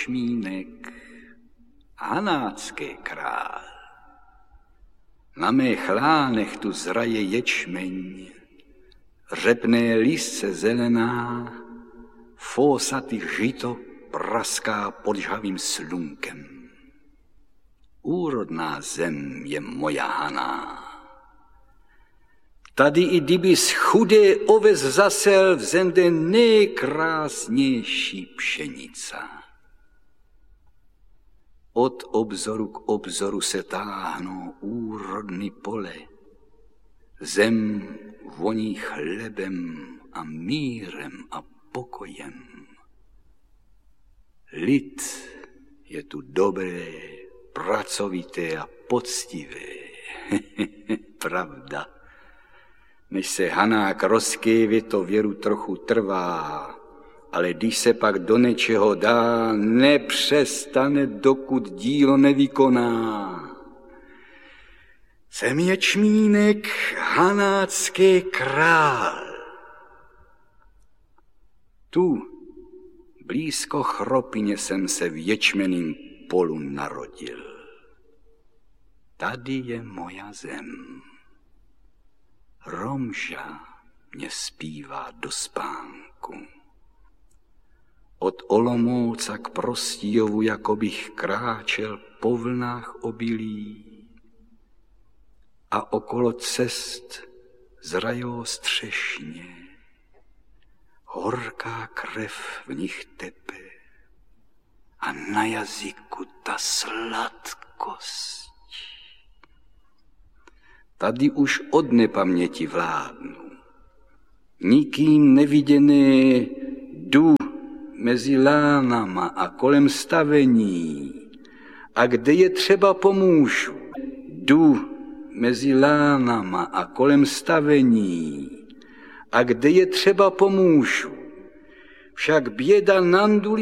Ječmínek, hanácký král. Na mých lánech tu zraje ječmeň, řepné lístce zelená, fósatý žito praská pod žhavým slunkem. Úrodná zem je moja Haná. Tady i kdybys chudé oves zasel, vzende nejkrásnější pšenica. Od obzoru k obzoru se táhnou úrodný pole. Zem voní chlebem a mírem a pokojem. Lid je tu dobré, pracovité a poctivé. Pravda. Než se Hanák rozkývě, to věru trochu trvá, ale když se pak do něčeho dá, nepřestane, dokud dílo nevykoná. Jsem ječmínek, hanácký král. Tu, blízko Chropině, jsem se v ječmeným polu narodil. Tady je moja zem. Romža mě zpívá do spánku. Od Olomouca k Prostíjovu, jako bych kráčel po vlnách obilí. A okolo cest zrajou střešně. Horká krev v nich tepe a na jazyku ta sladkost. Tady už od nepaměti vládnu. Nikým neviděné jdu mezi lánama a kolem stavení. A kde je třeba pomůžu, jdu mezi lánama a kolem stavení. A kde je třeba pomůžu, však běda nanduli